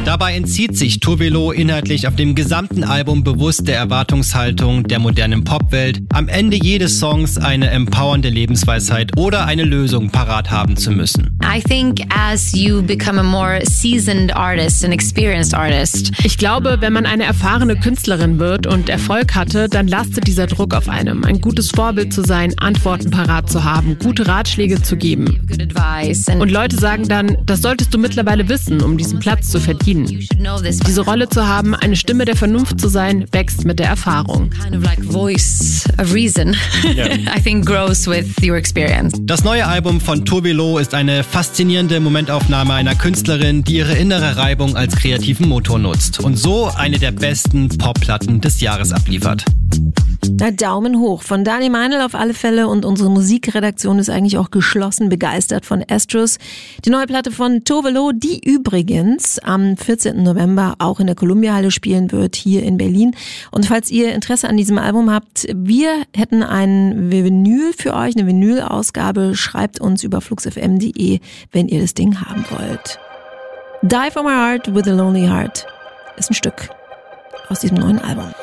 Dabei entzieht sich Tove Lo inhaltlich auf dem gesamten Album bewusst der Erwartungshaltung der modernen Popwelt, am Ende jedes Songs eine empowernde Lebensweisheit oder eine Lösung parat haben zu müssen. I think as you become a more seasoned artist, an experienced artist. Ich glaube, wenn man eine erfahrene Künstlerin wird und Erfolg hatte, dann lastet dieser Druck auf einem. Ein gutes Vorbild zu sein, Antworten parat zu haben, gute Ratschläge zu geben. Und Leute sagen dann, das solltest du mittlerweile wissen, um diesen Platz zu verdienen. Diese Rolle zu haben, eine Stimme der Vernunft zu sein, wächst mit der Erfahrung. Voice of reason. I think grows with your experience. Das neue Album von Tove Lo ist eine faszinierende Momentaufnahme einer Künstlerin, die ihre innere Reibung als kreativen Motor nutzt und so eine der besten Popplatten des Jahres abliefert. Na, Daumen hoch von Daniel Meinl auf alle Fälle, und unsere Musikredaktion ist eigentlich auch geschlossen begeistert von Astros. Die neue Platte von Tove Lo, die übrigens am 14. November auch in der Columbia-Halle spielen wird, hier in Berlin. Und falls ihr Interesse an diesem Album habt, wir hätten ein Vinyl für euch, eine Vinyl-Ausgabe. Schreibt uns über fluxfm.de, wenn ihr das Ding haben wollt. Die For My Heart with a Lonely Heart ist ein Stück aus diesem neuen Album.